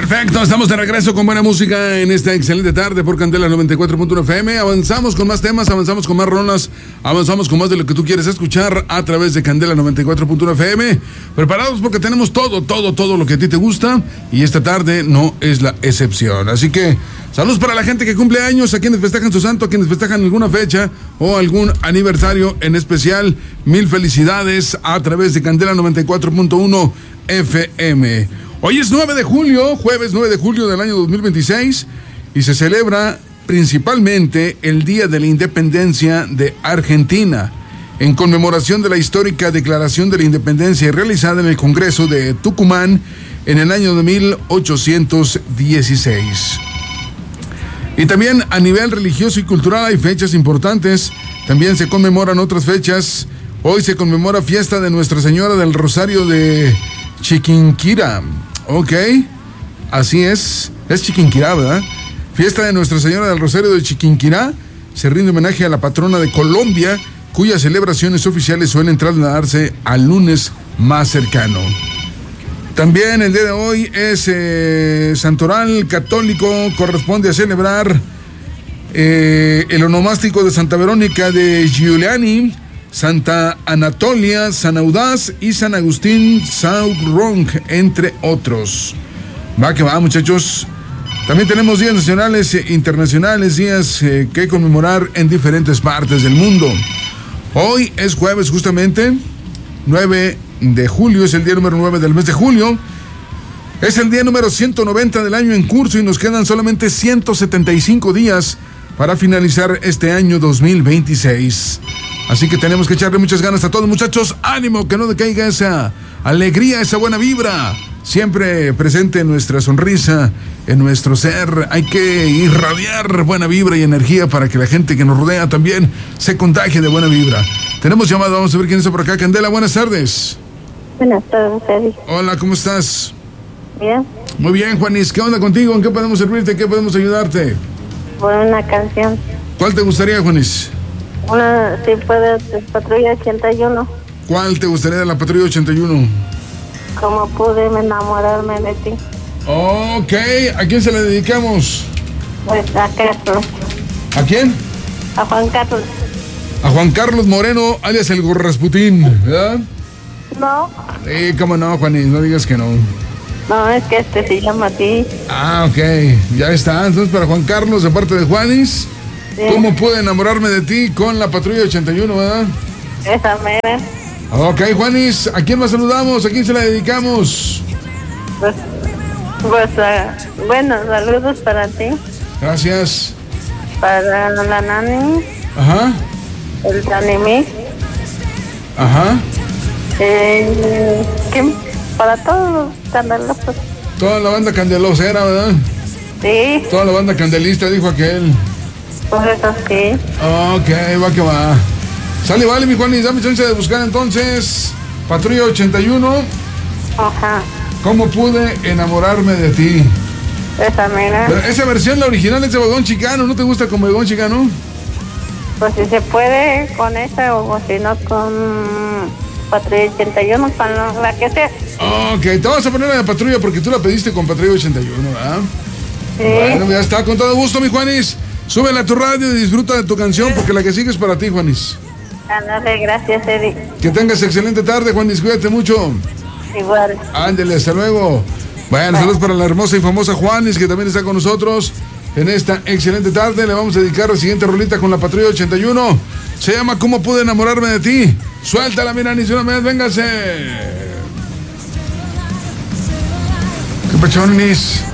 Perfecto, estamos de regreso con buena música en esta excelente tarde por Candela 94.1 FM. Avanzamos con más temas, avanzamos con más rolas, avanzamos con más de lo que tú quieres escuchar a través de Candela 94.1 FM. Preparados porque tenemos todo lo que a ti te gusta y esta tarde no es la excepción. Así que saludos para la gente que cumple años, a quienes festejan su santo, a quienes festejan alguna fecha o algún aniversario en especial. Mil felicidades a través de Candela 94.1 FM. Hoy es 9 de julio, jueves 9 de julio del año 2026, y se celebra principalmente el Día de la Independencia de Argentina, en conmemoración de la histórica Declaración de la Independencia realizada en el Congreso de Tucumán en el año de 1816. Y también a nivel religioso y cultural hay fechas importantes, también se conmemoran otras fechas. Hoy se conmemora fiesta de Nuestra Señora del Rosario de Chiquinquirá. Ok, así es Chiquinquirá, ¿verdad? Fiesta de Nuestra Señora del Rosario de Chiquinquirá. Se rinde homenaje a la patrona de Colombia, cuyas celebraciones oficiales suelen trasladarse al lunes más cercano. También el día de hoy es Santoral Católico, corresponde a celebrar el onomástico de Santa Verónica de Giuliani, Santa Anatolia, San Audaz y San Agustín Saurong, entre otros. Va que va, muchachos. También tenemos días nacionales e internacionales, días que conmemorar en diferentes partes del mundo. Hoy es jueves, justamente, 9 de julio, es el día número 9 del mes de julio. Es el día número 190 del año en curso y nos quedan solamente 175 días para finalizar este año 2026. Así que tenemos que echarle muchas ganas a todos, muchachos. Ánimo, que no decaiga esa alegría, esa buena vibra. Siempre presente en nuestra sonrisa, en nuestro ser. Hay que irradiar buena vibra y energía para que la gente que nos rodea también se contagie de buena vibra. Tenemos llamado, vamos a ver quién está por acá. Candela, buenas tardes. Buenas tardes, Eddie. Hola, ¿cómo estás? Bien. Muy bien, Juanis. ¿Qué onda contigo? ¿En qué podemos servirte? ¿En qué podemos ayudarte? Por una canción. ¿Cuál te gustaría, Juanis? Una, si puede, de Patrulla 81. ¿Cuál te gustaría de la Patrulla 81? Como pude enamorarme de ti. Ok, ¿a quién se la dedicamos? Pues a Carlos. ¿A quién? A Juan Carlos. A Juan Carlos Moreno, alias el Gorrasputín, ¿verdad? No. Cómo no, Juanis, no digas que no. No, es que se llama así. Ah, ok, ya está. Entonces para Juan Carlos, de parte de Juanis, sí. ¿Cómo pude enamorarme de ti con la Patrulla 81, verdad? Esa mera. Ok, Juanis, ¿a quién más saludamos? ¿A quién se la dedicamos? Pues bueno, saludos para ti. Gracias. Para la Nani. Ajá. El Tanimi. Ajá. ¿Quién? Para todos los candelosos. Toda la banda candelosera, ¿verdad? Sí. Toda la banda candelista, dijo aquel. Por eso sí. Ok, va que va. Sale, vale, mi Juanis, dame chance de buscar entonces Patrulla 81. Ajá. ¿Cómo pude enamorarme de ti? Esa mera. Pero esa versión, la original, es de Bodegón Chicano. ¿No te gusta con Bodegón Chicano? Pues si se puede con esa o si no con Patrulla 81, con la que sea. Ok, te vamos a poner a la Patrulla porque tú la pediste con Patrulla 81, ¿verdad? Sí. Bueno, ya está, con todo gusto, mi Juanis. Súbela a tu radio y disfruta de tu canción porque la que sigue es para ti, Juanis. Ándale, gracias, Eddie. Que tengas excelente tarde, Juanis, cuídate mucho. Igual. Ándale, hasta luego. Bueno, saludos para la hermosa y famosa Juanis, que también está con nosotros en esta excelente tarde. Le vamos a dedicar la siguiente rolita con la Patrulla 81. Se llama ¿Cómo pude enamorarme de ti? Suéltala, mira, ni una vez, véngase. ¿Qué pachonis?